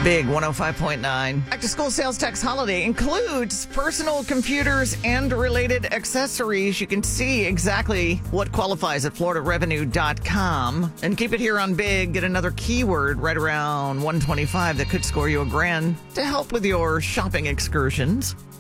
Big 105.9. Back to school sales tax holiday includes personal computers and related accessories. You can see exactly what qualifies at floridarevenue.com. And keep it here on Big. Get another keyword right around 125 that could score you $1,000 to help with your shopping excursions.